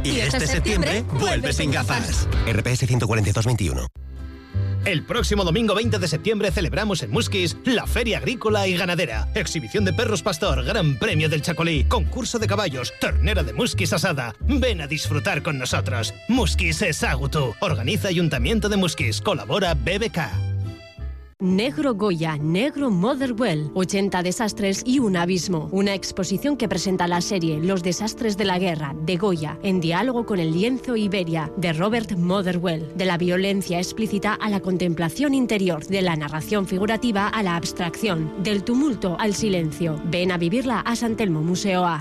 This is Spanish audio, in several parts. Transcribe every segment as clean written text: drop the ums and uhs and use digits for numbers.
Y este septiembre vuelve sin gafas. RPS 14221. El próximo domingo 20 de septiembre celebramos en Muskis la Feria Agrícola y Ganadera. Exhibición de perros pastor, Gran Premio del Chacolí, concurso de caballos, ternera de Muskis asada. Ven a disfrutar con nosotros. Muskis es Agutu. Organiza Ayuntamiento de Muskis. Colabora BBK. Negro Goya, Negro Motherwell, 80 desastres y un abismo. Una exposición que presenta la serie Los desastres de la guerra, de Goya, en diálogo con el lienzo Iberia, de Robert Motherwell. De la violencia explícita a la contemplación interior, de la narración figurativa a la abstracción, del tumulto al silencio. Ven a vivirla a San Telmo Museo A.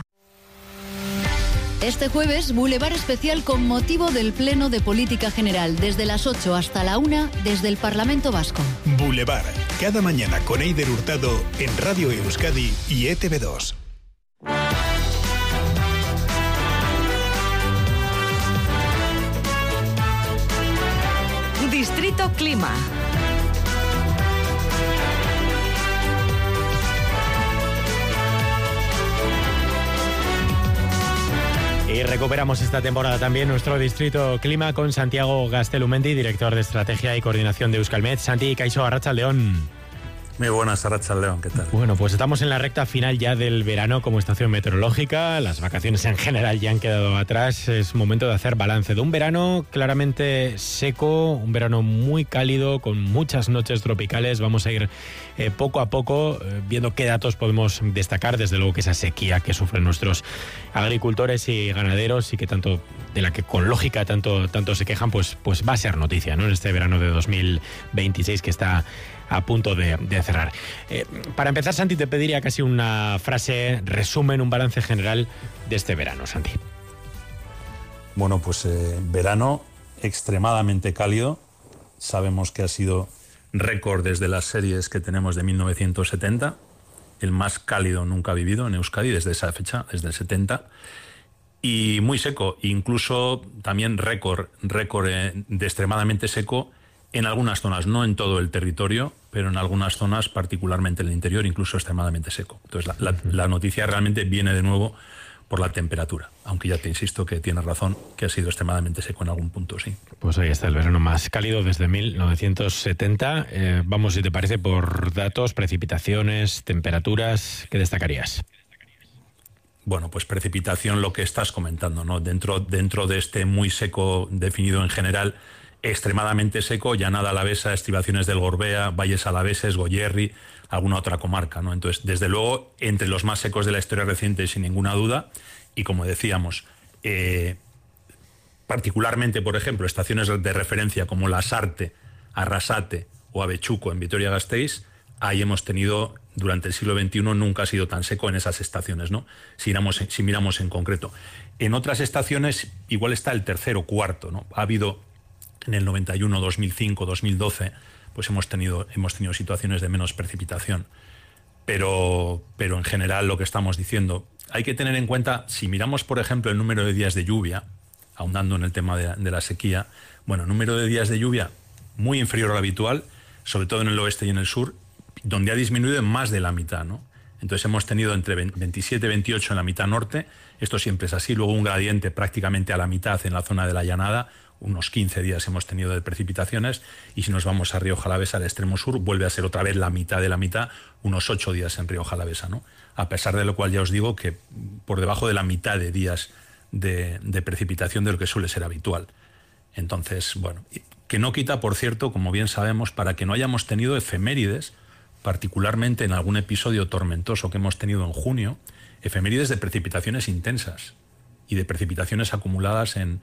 Este jueves, Boulevard especial con motivo del Pleno de Política General, desde las 8 hasta la 1, desde el Parlamento Vasco. Boulevard, cada mañana con Eider Hurtado en Radio Euskadi y ETV2. Distrito Clima. Y recuperamos esta temporada también nuestro Distrito Clima con Santiago Gastelumendi, director de Estrategia y Coordinación de Euskalmet. Santi, Kaixo, Arratsaldeon. Muy buenas, Arratsaldeon, ¿qué tal? Bueno, pues estamos en la recta final ya del verano como estación meteorológica. Las vacaciones en general ya han quedado atrás. Es momento de hacer balance de un verano claramente seco, un verano muy cálido, con muchas noches tropicales. Vamos a ir poco a poco viendo qué datos podemos destacar. Desde luego que esa sequía que sufren nuestros agricultores y ganaderos y que tanto, de la que con lógica tanto se quejan, pues va a ser noticia, ¿no? En este verano de 2026 que está a punto de cerrar. Para empezar, Santi, te pediría casi una frase, resumen, un balance general de este verano, Santi. Bueno, pues verano extremadamente cálido. Sabemos que ha sido récord desde las series que tenemos de 1970, el más cálido nunca vivido en Euskadi desde esa fecha, desde el 70, y muy seco, incluso también récord de extremadamente seco en algunas zonas, no en todo el territorio, pero en algunas zonas, particularmente en el interior, incluso extremadamente seco. Entonces la noticia realmente viene de nuevo por la temperatura, aunque ya te insisto que tienes razón, que ha sido extremadamente seco en algún punto, sí. Pues ahí está el verano más cálido desde 1970. Vamos, si te parece, por datos, precipitaciones, temperaturas, ¿qué destacarías? Bueno, pues precipitación, lo que estás comentando, ¿no? Dentro de este muy seco definido en general, extremadamente seco, Llanada Alavesa, estribaciones del Gorbea, Valles Alaveses, Goierri, alguna otra comarca, ¿no? Entonces, desde luego, entre los más secos de la historia reciente, sin ninguna duda, y como decíamos, particularmente, por ejemplo, estaciones de referencia como Lasarte, Arrasate o Avechuco en Vitoria-Gasteiz, ahí hemos tenido, durante el siglo XXI, nunca ha sido tan seco en esas estaciones, ¿no? Si miramos en concreto. En otras estaciones, igual está el tercero, cuarto, ¿no? Ha habido en el 91, 2005, 2012, pues hemos tenido situaciones de menos precipitación. Pero en general lo que estamos diciendo, hay que tener en cuenta, si miramos, por ejemplo, el número de días de lluvia, ahondando en el tema de la sequía, bueno, número de días de lluvia muy inferior al habitual, sobre todo en el oeste y en el sur, donde ha disminuido en más de la mitad, ¿no? Entonces hemos tenido entre 27 y 28 en la mitad norte, esto siempre es así, luego un gradiente prácticamente a la mitad en la zona de la Llanada, unos 15 días hemos tenido de precipitaciones, y si nos vamos a Rioja Alavesa, al extremo sur, vuelve a ser otra vez la mitad de la mitad, unos 8 días en Rioja Alavesa, ¿no? A pesar de lo cual ya os digo que por debajo de la mitad de días de precipitación de lo que suele ser habitual. Entonces, bueno, que no quita, por cierto, como bien sabemos, para que no hayamos tenido efemérides, particularmente en algún episodio tormentoso que hemos tenido en junio, efemérides de precipitaciones intensas y de precipitaciones acumuladas en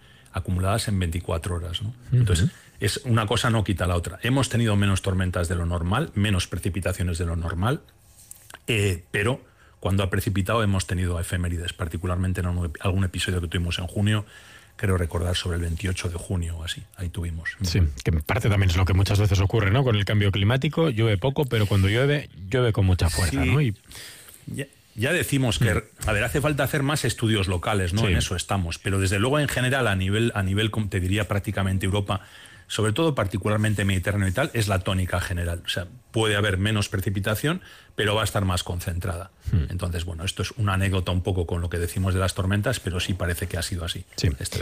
24 horas, ¿no? Entonces, es una cosa no quita la otra. Hemos tenido menos tormentas de lo normal, menos precipitaciones de lo normal, pero cuando ha precipitado hemos tenido efemérides, particularmente en algún episodio que tuvimos en junio, creo recordar sobre el 28 de junio o así, ahí tuvimos. Sí, que en parte también es lo que muchas veces ocurre, ¿no? Con el cambio climático, llueve poco, pero cuando llueve con mucha fuerza, sí, ¿no? Y ya decimos que, a ver, hace falta hacer más estudios locales, ¿no? Sí. En eso estamos, pero desde luego en general a nivel, como te diría, prácticamente Europa, sobre todo particularmente Mediterráneo y tal, es la tónica general. O sea, puede haber menos precipitación, pero va a estar más concentrada. Entonces, bueno, esto es una anécdota un poco con lo que decimos de las tormentas, pero sí parece que ha sido así. Sí.